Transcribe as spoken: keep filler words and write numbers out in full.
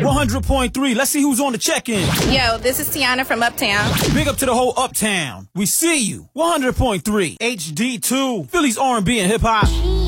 one hundred point three. Let's see who's on the check-in. Yo, this is Tiana from Uptown. Big up to the whole Uptown. We see you. one hundred point three. H D two. Philly's R and B and hip-hop.